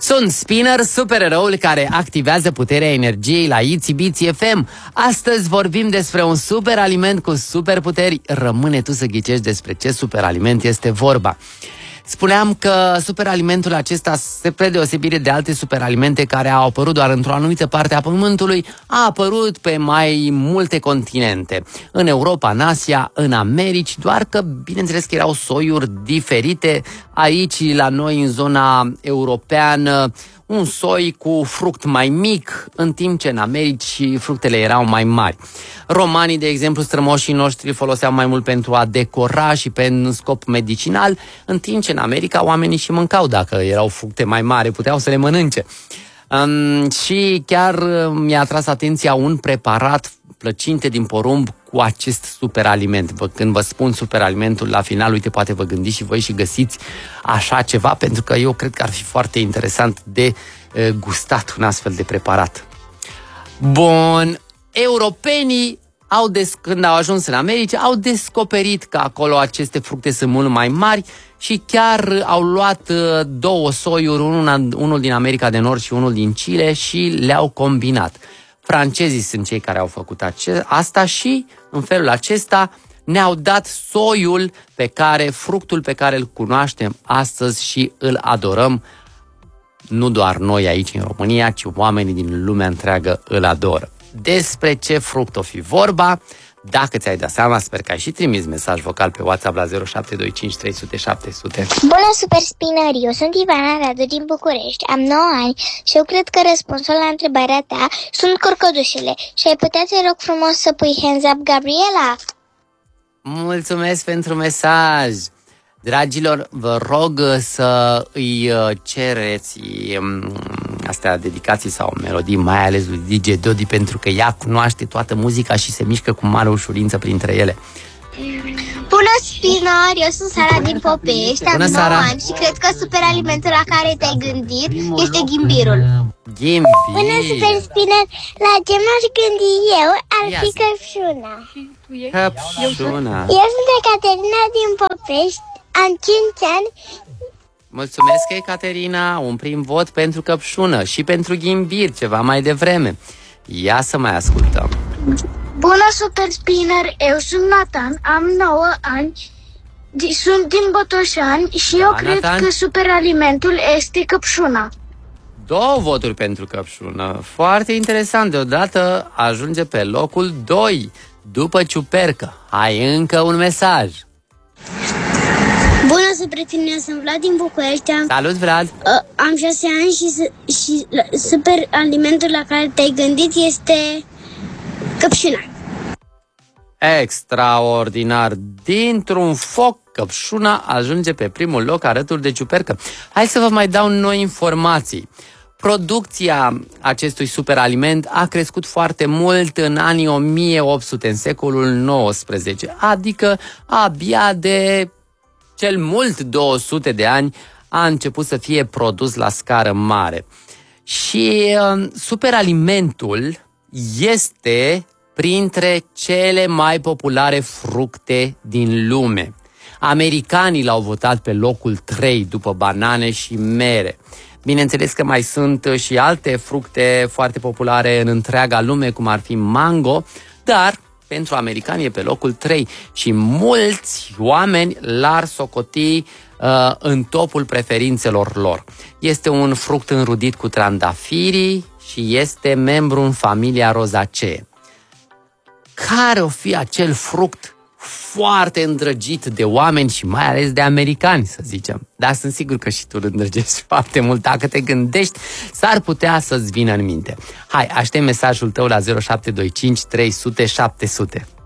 Sunt Spinner, supereroul care activează puterea energiei la Itsy Bitsy FM. Astăzi vorbim despre un superaliment cu superputeri. Rămâne tu să ghicești despre ce superaliment este vorba. Spuneam că superalimentul acesta, spre deosebire de alte superalimente care au apărut doar într-o anumită parte a Pământului, a apărut pe mai multe continente. În Europa, în Asia, în Americi, doar că, bineînțeles că erau soiuri diferite. Aici, la noi, în zona europeană, un soi cu fruct mai mic, în timp ce în Americi fructele erau mai mari. Romanii, de exemplu, strămoșii noștri foloseau mai mult pentru a decora și pe scop medicinal, în timp ce în America oamenii și mâncau dacă erau fructe mai mari, puteau să le mănânce. Și chiar mi-a atras atenția un preparat, plăcinte din porumb, cu acest superaliment. Când vă spun superalimentul la final, uite, poate vă gândiți și voi și găsiți așa ceva, pentru că eu cred că ar fi foarte interesant de gustat un astfel de preparat. Bun, europenii când au ajuns în America, au descoperit că acolo aceste fructe sunt mult mai mari și chiar au luat două soiuri, unul din America de Nord și unul din Chile, și le-au combinat. Francezii sunt cei care au făcut asta și în felul acesta ne-au dat soiul fructul pe care îl cunoaștem astăzi și îl adorăm. Nu doar noi aici în România, ci oamenii din lumea întreagă îl adoră. Despre ce fruct o fi vorba? Dacă ți-ai dat seama, sper că ai și trimis mesaj vocal pe WhatsApp la 0725 300 700. Bună, Super Spinner! Eu sunt Ivana Radu din București, am 9 ani și eu cred că răspunsul la întrebarea ta sunt curcodușele. Și ai putea, te rog frumos, să pui hands up, Gabriela? Mulțumesc pentru mesaj! Dragilor, vă rog să îi cereți astea dedicații sau melodii, mai ales lui DJ Dodi, pentru că ea cunoaște toată muzica și se mișcă cu mare ușurință printre ele. Bună, Spinner! Eu sunt Sara din Popești, am 9 ani și cred că superalimentul la care te-ai gândit este ghimbirul. Ghimbir! Bună, Super Spinner! La ce m-aș gândi eu ar fi căpșuna. Căpșuna! Eu sunt Ecaterina din Popești, am 5 ani. Mulțumesc, Ecaterina, un prim vot pentru căpșună și pentru ghimbir ceva mai devreme. Ia să mai ascultăm. Bună, Super Spinner, eu sunt Nathan, am 9 ani, sunt din Botoșani și eu cred că superalimentul este căpșuna. 2 voturi pentru căpșună, foarte interesant, deodată ajunge pe locul 2, după ciupercă. Hai încă un mesaj. Bună, Super Spinner, eu sunt Vlad din București. Salut, Vlad! Am 6 ani și superalimentul la care te-ai gândit este căpșuna. Extraordinar! Dintr-un foc, căpșuna ajunge pe primul loc alături de ciupercă. Hai să vă mai dau noi informații. Producția acestui superaliment a crescut foarte mult în anii 1800, în secolul XIX, adică abia de cel mult 200 de ani a început să fie produs la scară mare. Și superalimentul este printre cele mai populare fructe din lume. Americanii l-au votat pe locul 3 după banane și mere. Bineînțeles că mai sunt și alte fructe foarte populare în întreaga lume, cum ar fi mango, dar pentru americani e pe locul 3 și mulți oameni l-ar socoti în topul preferințelor lor. Este un fruct înrudit cu trandafirii și este membru în familia Rosaceae. Care o fi acel fruct foarte îndrăgit de oameni și mai ales de americani, să zicem? Dar sunt sigur că și tu îl îndrăgești foarte mult. Dacă te gândești, s-ar putea să-ți vină în minte. Hai, aștept mesajul tău la 0725 300 700.